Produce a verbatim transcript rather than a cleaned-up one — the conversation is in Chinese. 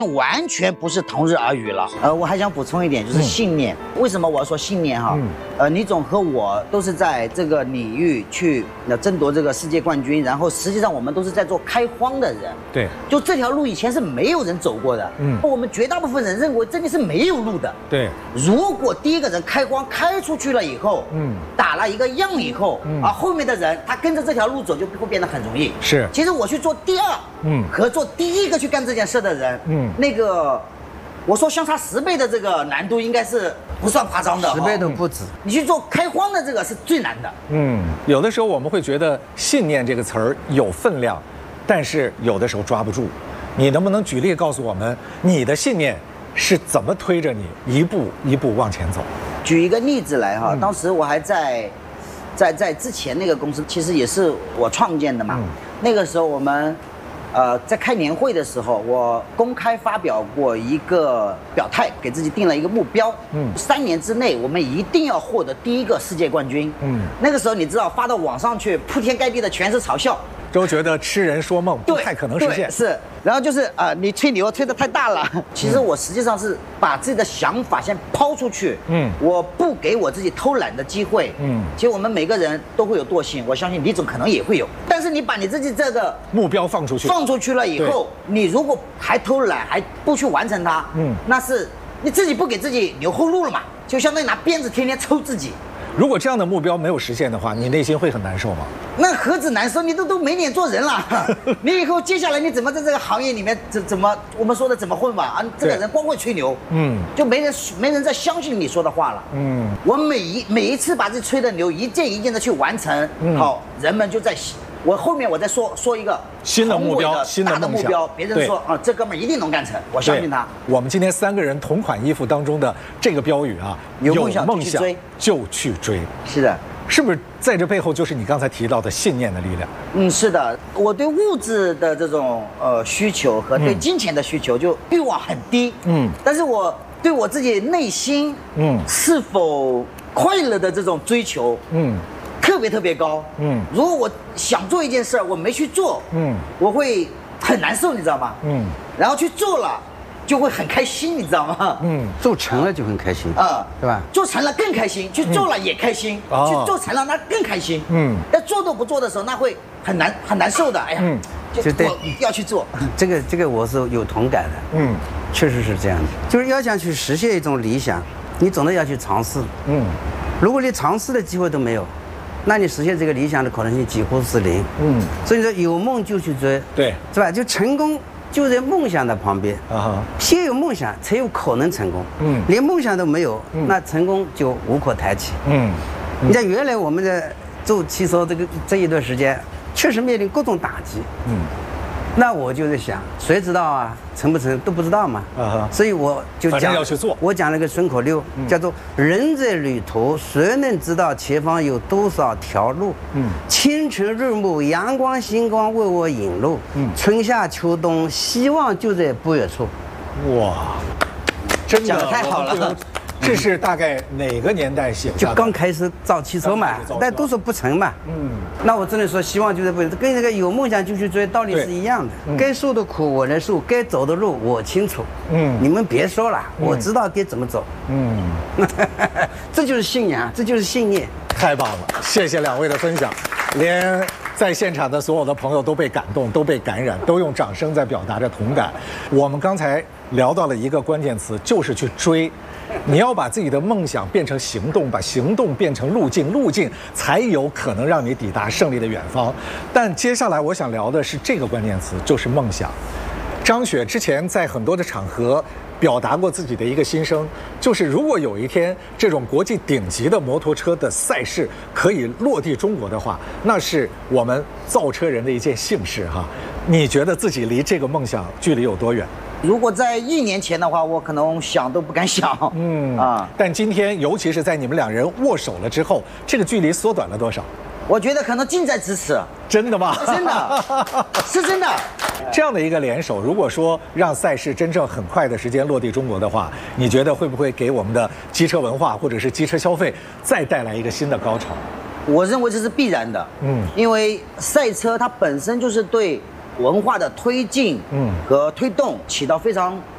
完全不是同日而语了。呃，我还想补充一点，就是信念。嗯、为什么我要说信念哈？嗯、呃，倪总和我都是在这个领域去呃争夺这个世界冠军，然后实际上我们都是在做开荒的人。 对， 就这条路以前是没有人走过的。嗯，我们绝大部分人认为这里是没有路的。 对， 如果第一个人开荒开出去了以后，嗯，打了一个样以后，嗯，而后面的人他跟着这条路走就会变得很容易。 是， 其实我去做第二，嗯，和做第一个去干这件事的人，嗯。那个，我说相差十倍的这个难度应该是不算夸张的， 十倍都不止。 你去做开荒的这个是最难的。 嗯，有的时候我们会觉得“信念”这个词儿有分量，但是有的时候抓不住。你能不能举例告诉我们，你的信念是怎么推着你一步一步往前走？ 举一个例子来哈，嗯、当时我还在，在在之前那个公司，其实也是我创建的嘛。嗯、那个时候我们。呃，在开年会的时候，我公开发表过一个表态，给自己定了一个目标。嗯，三年之内，我们一定要获得第一个世界冠军。嗯，那个时候你知道，发到网上去，铺天盖地的全是嘲笑， 都觉得痴人说梦，不太可能实现。 是，然后就是啊、呃，你吹牛吹得太大了。其实我实际上是把自己的想法先抛出去。嗯，我不给我自己偷懒的机会。嗯，其实我们每个人都会有惰性，我相信李总可能也会有。但是你把你自己这个目标放出去， 放出去了以后，你如果还偷懒，还不去完成它，嗯，那是你自己不给自己留后路了嘛，就相当于拿鞭子天天抽自己。 如果这样的目标没有实现的话，你内心会很难受吗？ 那何止难受，你都都没脸做人了。你以后接下来你怎么在这个行业里面怎怎么我们说的怎么混吧？啊，这个人光会吹牛，嗯，就没人没人再相信你说的话了。嗯，我每一每一次把这吹的牛一件一件的去完成，嗯、好，人们就在。我后面我再说说一个新的目标，新的目标，别人说啊，这哥们儿一定能干成，我相信他。 我们今天三个人同款衣服当中的这个标语啊， 有梦想就去追。 是的， 是不是在这背后就是你刚才提到的信念的力量？ 嗯，是的，我对物质的这种呃需求和对金钱的需求就欲望很低，嗯，但是我对我自己内心嗯是否快乐的这种追求，嗯。特别特别高，嗯，如果我想做一件事儿，我没去做，嗯，我会很难受，你知道吗？嗯，然后去做了，就会很开心，你知道吗？ 嗯，做成了就很开心，啊，对吧？ 做成了更开心，去做了也开心，嗯、去做成了那更开心，嗯，但做都不做的时候，那会很难很难受的，哎呀，嗯，就对，要去做， 这个这个我是有同感的，嗯，确实是这样的，就是要想去实现一种理想，你总得要去尝试，嗯，如果连尝试的机会都没有。那你实现这个理想的可能性几乎是零，嗯，所以说有梦就去追， 对， 是吧？就成功就在梦想的旁边啊，先有梦想才有可能成功，嗯，连梦想都没有，嗯、那成功就无可谈起，嗯。嗯你像原来我们在做汽车这个这一段时间，确实面临各种打击，嗯。那我就在想，谁知道啊？成不成都不知道嘛。啊、所以我就讲要去做。 我讲了个顺口溜，嗯、叫做“人在旅途，谁能知道前方有多少条路？嗯，清晨日暮，阳光星光为我引路。嗯，春夏秋冬，希望就在不远处。” 哇，真的讲得太好了。 这是大概哪个年代写的？ 就刚开始造汽车嘛，但都说不成嘛。嗯，那我只能说希望就是不跟那个有梦想就去追道理是一样的。嗯、该受的苦我能受，该走的路我清楚。嗯，你们别说了，嗯、我知道该怎么走。嗯，这就是信仰，这就是信念。 太棒了，谢谢两位的分享，连在现场的所有的朋友都被感动，都被感染，都用掌声在表达着同感。我们刚才聊到了一个关键词，就是去追。你要把自己的梦想变成行动，把行动变成路径，路径才有可能让你抵达胜利的远方。但接下来我想聊的是这个关键词，就是梦想。张雪之前在很多的场合表达过自己的一个心声，就是如果有一天这种国际顶级的摩托车的赛事可以落地中国的话，那是我们造车人的一件幸事哈。你觉得自己离这个梦想距离有多远？ 如果在一年前的话，我可能想都不敢想。嗯啊， 但今天，尤其是在你们两人握手了之后，这个距离缩短了多少？ 我觉得可能近在咫尺。 真的吗？ 真的，是真的。 这样的一个联手，如果说让赛事真正很快的时间落地中国的话，你觉得会不会给我们的机车文化或者是机车消费再带来一个新的高潮？ 我认为这是必然的。嗯，因为赛车它本身就是对文化的推进，嗯，和推动起到非常